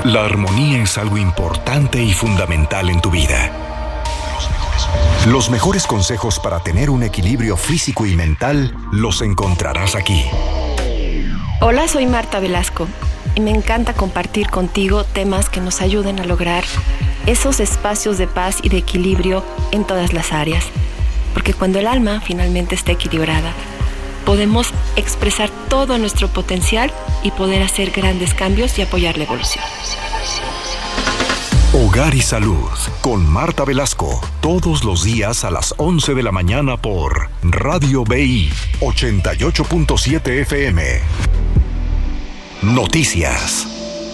La armonía es algo importante y fundamental en tu vida. Los mejores consejos para tener un equilibrio físico y mental los encontrarás aquí. Hola, soy Marta Velasco y me encanta compartir contigo temas que nos ayuden a lograr esos espacios de paz y de equilibrio en todas las áreas. Porque cuando el alma finalmente está equilibrada, podemos expresar todo nuestro potencial y poder hacer grandes cambios y apoyar la evolución. Hogar y Salud con Marta Velasco, todos los días a las 11 de la mañana por Radio BI 88.7 FM. Noticias.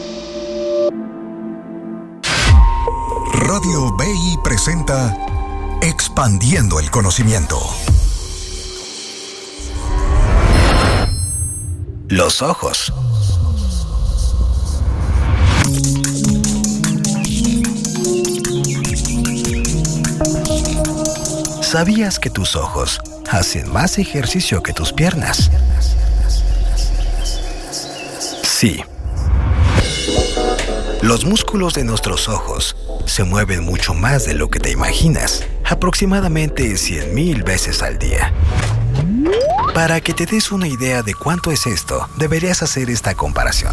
Radio BI presenta Expandiendo el Conocimiento. Los ojos. ¿Sabías que tus ojos hacen más ejercicio que tus piernas? Sí. Los músculos de nuestros ojos se mueven mucho más de lo que te imaginas, aproximadamente 100,000 veces al día. Para que te des una idea de cuánto es esto, deberías hacer esta comparación.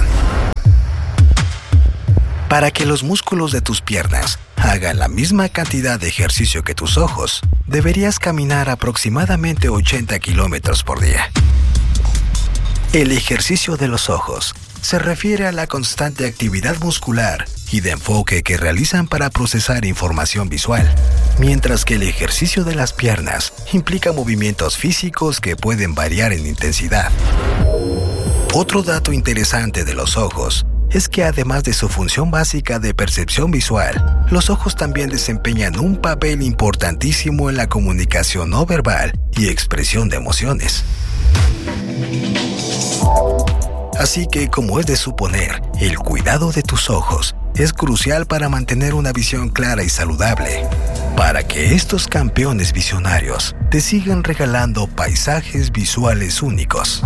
Para que los músculos de tus piernas hagan la misma cantidad de ejercicio que tus ojos, deberías caminar aproximadamente 80 kilómetros por día. El ejercicio de los ojos se refiere a la constante actividad muscular y de enfoque que realizan para procesar información visual, mientras que el ejercicio de las piernas implica movimientos físicos que pueden variar en intensidad. Otro dato interesante de los ojos es que además de su función básica de percepción visual, los ojos también desempeñan un papel importantísimo en la comunicación no verbal y expresión de emociones. Así que, como es de suponer, el cuidado de tus ojos es crucial para mantener una visión clara y saludable, para que estos campeones visionarios te sigan regalando paisajes visuales únicos.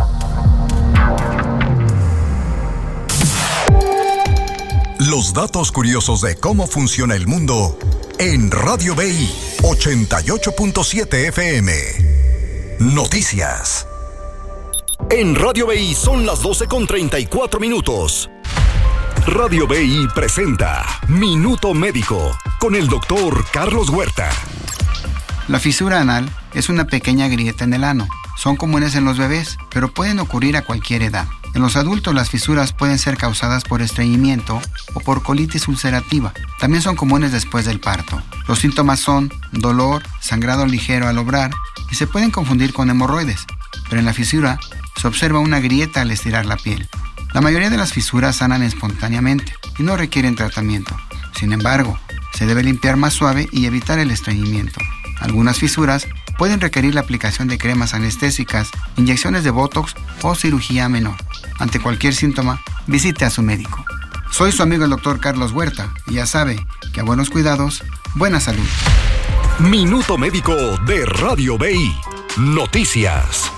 Los datos curiosos de cómo funciona el mundo en Radio BI 88.7 FM. Noticias. En Radio BI son las 12:34. Radio BI presenta Minuto Médico con el doctor Carlos Huerta. La fisura anal es una pequeña grieta en el ano. Son comunes en los bebés, pero pueden ocurrir a cualquier edad. En los adultos las fisuras pueden ser causadas por estreñimiento o por colitis ulcerativa. También son comunes después del parto. Los síntomas son dolor, sangrado ligero al obrar y se pueden confundir con hemorroides. Pero en la fisura se observa una grieta al estirar la piel. La mayoría de las fisuras sanan espontáneamente y no requieren tratamiento. Sin embargo, se debe limpiar más suave y evitar el estreñimiento. Algunas fisuras pueden requerir la aplicación de cremas anestésicas, inyecciones de Botox o cirugía menor. Ante cualquier síntoma, visite a su médico. Soy su amigo el doctor Carlos Huerta y ya sabe que a buenos cuidados, buena salud. Minuto Médico de Radio BI. Noticias.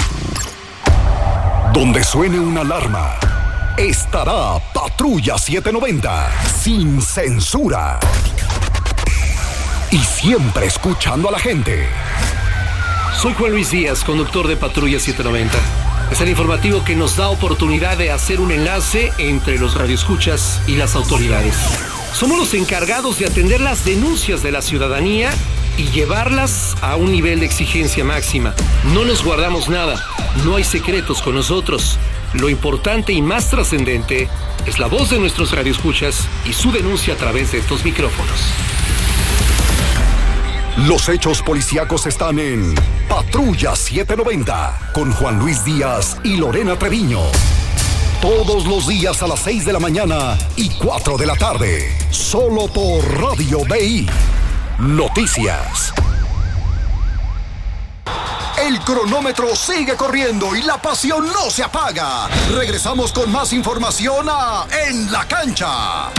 Donde suene una alarma, estará Patrulla 790, sin censura. Y siempre escuchando a la gente. Soy Juan Luis Díaz, conductor de Patrulla 790. Es el informativo que nos da oportunidad de hacer un enlace entre los radioescuchas y las autoridades. Somos los encargados de atender las denuncias de la ciudadanía y llevarlas a un nivel de exigencia máxima. No nos guardamos nada, no hay secretos con nosotros. Lo importante y más trascendente es la voz de nuestros radioescuchas y su denuncia a través de estos micrófonos. Los hechos policíacos están en Patrulla 790 con Juan Luis Díaz y Lorena Treviño. Todos los días a las 6 de la mañana y 4 de la tarde. Solo por Radio BI. Noticias. El cronómetro sigue corriendo y la pasión no se apaga. Regresamos con más información a En la Cancha.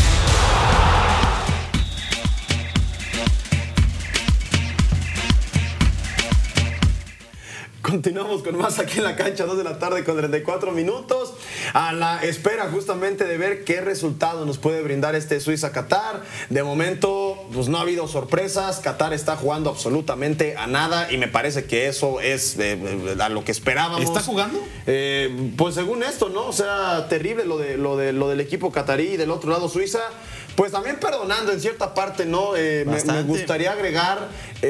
Continuamos con más aquí en la cancha, 2 de la tarde con 34 minutos. a la espera justamente de ver qué resultado nos puede brindar este Suiza-Qatar. De momento, pues no ha habido sorpresas. Qatar está jugando absolutamente a nada y me parece que eso es a lo que esperábamos. ¿Está jugando? Pues según esto, ¿no? O sea, terrible lo del equipo qatarí y del otro lado Suiza. Pues también perdonando en cierta parte, ¿no? Me gustaría agregar,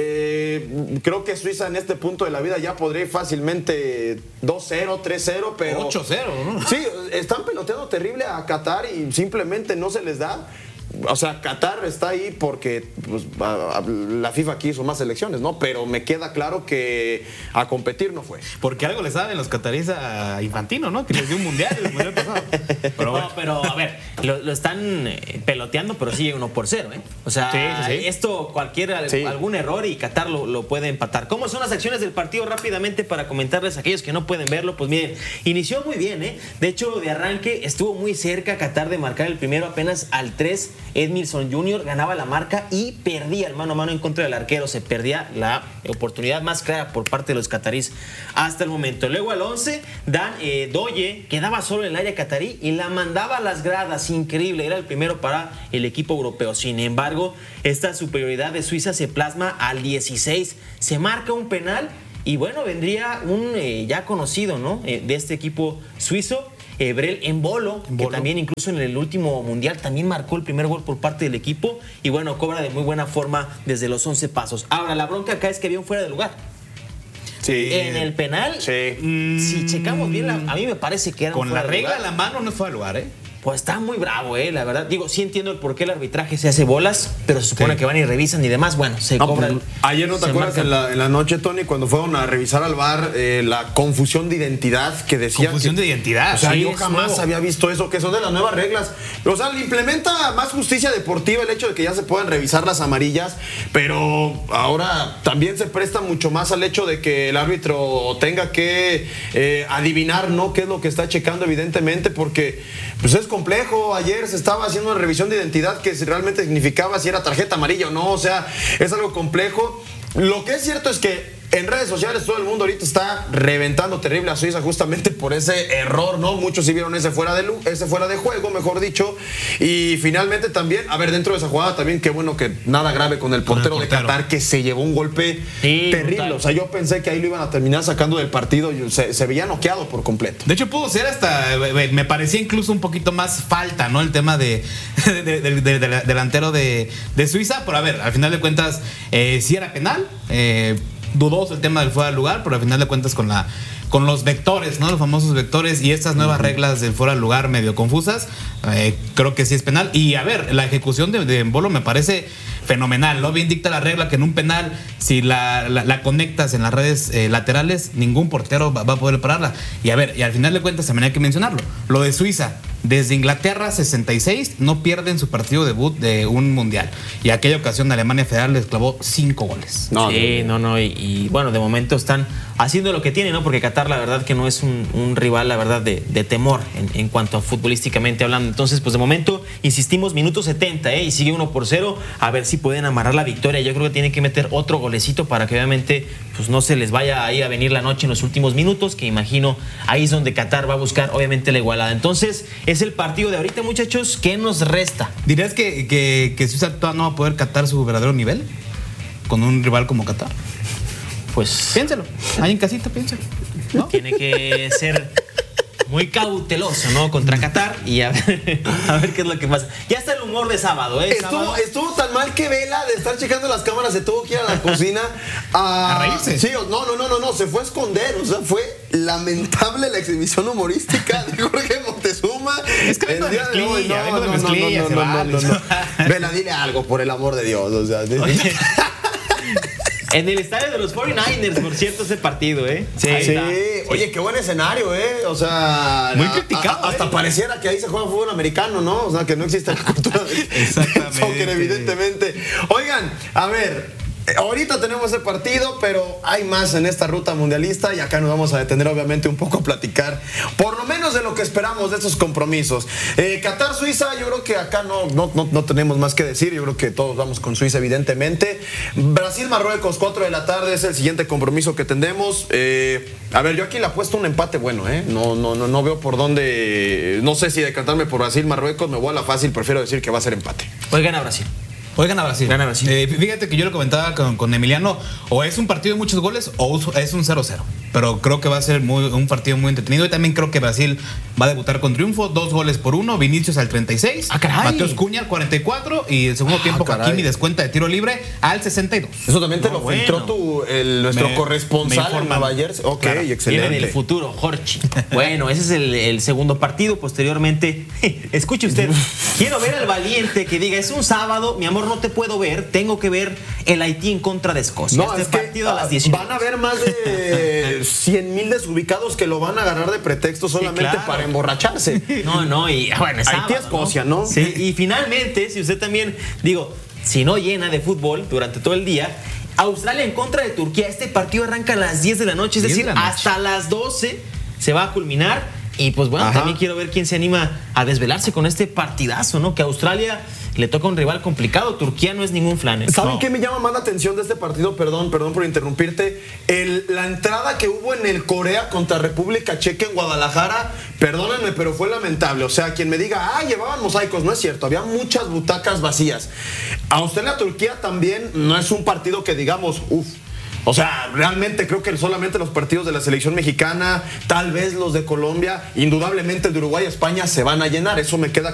creo que Suiza en este punto de la vida ya podría ir fácilmente 2-0, 3-0, pero... 8-0, ¿no? Sí, están peloteando terrible a Qatar y simplemente no se les da. O sea, Qatar está ahí porque pues, la FIFA quiso más selecciones, ¿no? Pero me queda claro que a competir no fue. Porque algo le saben los cataríes a Infantino, ¿no? Que les dio un mundial el mundial pasado. Pero, bueno. Pero a ver, lo están peloteando, pero sigue 1-0, ¿eh? O sea, sí. Esto algún error y Qatar lo puede empatar. ¿Cómo son las acciones del partido? Rápidamente para comentarles a aquellos que no pueden verlo, pues miren, inició muy bien, ¿eh? De hecho, de arranque estuvo muy cerca Qatar de marcar el primero, apenas al 3. Edmilson Jr. ganaba la marca y perdía el mano a mano en contra del arquero. Se perdía la oportunidad más clara por parte de los cataríes hasta el momento. Luego al 11, Dan Doye quedaba solo en el área catarí y la mandaba a las gradas. Increíble, era el primero para el equipo europeo. Sin embargo, esta superioridad de Suiza se plasma al 16. Se marca un penal y bueno, vendría un ya conocido, ¿no? De este equipo suizo, Brel Embolo, que también incluso en el último mundial también marcó el primer gol por parte del equipo y bueno, cobra de muy buena forma desde los 11 pasos. Ahora, la bronca acá es que había un fuera de lugar. Sí. En el penal, si checamos bien, a mí me parece que era con la regla en la mano no es fuera de lugar, ¿eh? Pues está muy bravo, la verdad. Digo, sí entiendo el por qué el arbitraje se hace bolas, pero se supone que van y revisan y demás. Bueno, se cobran. Ayer, ¿no te acuerdas en la noche, Tony, cuando fueron a revisar al VAR la confusión de identidad que decía? Confusión de identidad. O sea, yo jamás había visto eso, que son de las nuevas reglas. O sea, le implementa más justicia deportiva el hecho de que ya se puedan revisar las amarillas, pero ahora también se presta mucho más al hecho de que el árbitro tenga que adivinar, ¿no? Qué es lo que está checando, evidentemente, porque pues es complejo. Ayer se estaba haciendo una revisión de identidad que realmente significaba si era tarjeta amarilla o no. O sea, es algo complejo. Lo que es cierto es que en redes sociales todo el mundo ahorita está reventando terrible a Suiza justamente por ese error, ¿no? Muchos sí vieron ese fuera de juego, mejor dicho. Y finalmente también, a ver, dentro de esa jugada también, qué bueno que nada grave con el portero de Qatar, que se llevó un golpe terrible. Brutal. O sea, yo pensé que ahí lo iban a terminar sacando del partido y se veía noqueado por completo. De hecho, pudo ser hasta, me parecía incluso un poquito más falta, ¿no? El tema del delantero de Suiza. Pero a ver, al final de cuentas, sí era penal. Dudoso el tema del fuera de lugar, pero al final de cuentas con los vectores, ¿no? Los famosos vectores y estas nuevas reglas del fuera de lugar medio confusas, creo que sí es penal. Y a ver, la ejecución de Embolo me parece fenomenal, ¿no? Bien dicta la regla que en un penal, si la conectas en las redes laterales, ningún portero va a poder pararla. Y a ver, y al final de cuentas también hay que mencionarlo, lo de Suiza. Desde Inglaterra 66 no pierden su partido debut de un mundial. Y aquella ocasión Alemania Federal les clavó 5 goles. Y bueno, de momento están haciendo lo que tienen, ¿no? Porque Qatar la verdad que no es un rival, la verdad, de temor en cuanto a futbolísticamente hablando. Entonces, pues de momento, insistimos, minuto 70, y sigue 1-0. A ver si pueden amarrar la victoria. Yo creo que tienen que meter otro golecito para que obviamente pues no se les vaya ahí a venir la noche en los últimos minutos, que imagino ahí es donde Qatar va a buscar obviamente la igualada. Entonces, es el partido de ahorita, muchachos. ¿Qué nos resta? ¿Dirías que Suiza no va a poder catar su verdadero nivel con un rival como Qatar? Pues piénselo, ahí en casita, piénselo, ¿no? Tiene que ser muy cauteloso, ¿no? Contra Qatar y a ver qué es lo que pasa. Ya está el humor de sábado, Estuvo tan mal que Vela, de estar checando las cámaras, se tuvo que ir a la cocina a reírse. Sí, no, se fue a esconder. O sea, fue lamentable la exhibición humorística de Jorge Montezuma. Es que vengo de mezclilla, Vela, dile algo, por el amor de Dios. O sea, en el estadio de los 49ers, por cierto, ese partido, Sí. Oye, qué buen escenario, O sea, muy criticado. Hasta pareciera que ahí se juega fútbol americano, ¿no? O sea, que no existe la cultura del soccer, evidentemente. Oigan, a ver, Ahorita tenemos ese partido, pero hay más en esta ruta mundialista y acá nos vamos a detener obviamente un poco a platicar, por lo menos de lo que esperamos de estos compromisos. Qatar-Suiza, yo creo que acá no tenemos más que decir, yo creo que todos vamos con Suiza evidentemente. Brasil-Marruecos, 4 de la tarde es el siguiente compromiso que tendremos. A ver, yo aquí le apuesto un empate bueno, no veo por dónde, no sé si decantarme por Brasil-Marruecos, me voy a la fácil, prefiero decir que va a ser empate. Hoy gana Brasil. Gana Brasil. Fíjate que yo lo comentaba con Emiliano, o es un partido de muchos goles o es un 0-0. Pero creo que va a ser un partido muy entretenido. Y también creo que Brasil va a debutar con triunfo. 2-1, Vinicius al 36. Mateus Cunha al 44. Y el segundo tiempo Hakimi descuenta de tiro libre al 62. Eso también te lo filtró nuestro corresponsal en Nueva Jersey. Ok, claro, excelente. Viene del futuro, Jorge. Bueno, ese es el segundo partido. Posteriormente, escuche usted, quiero ver al valiente que diga, es un sábado, mi amor, no te puedo ver, tengo que ver el Haití en contra de Escocia. No, este partido a las 18. Van a haber más de 100,000 desubicados que lo van a agarrar de pretexto solamente para emborracharse. No, y bueno, es Haití, Escocia, ¿no? Sí, y finalmente, si usted también, si no llena de fútbol durante todo el día, Australia en contra de Turquía, este partido arranca a las 10 de la noche, es decir, hasta las 12 se va a culminar. Y pues bueno, también quiero ver quién se anima a desvelarse con este partidazo, ¿no? Que a Australia le toca un rival complicado. Turquía no es ningún flan. ¿Saben qué me llama más la atención de este partido? Perdón por interrumpirte. La entrada que hubo en el Corea contra República Checa en Guadalajara, perdónenme, pero fue lamentable. O sea, quien me diga, llevaban mosaicos, no es cierto. Había muchas butacas vacías. Australia-Turquía también no es un partido que digamos, o sea, realmente creo que solamente los partidos de la selección mexicana, tal vez los de Colombia, indudablemente el de Uruguay y España se van a llenar. Eso me queda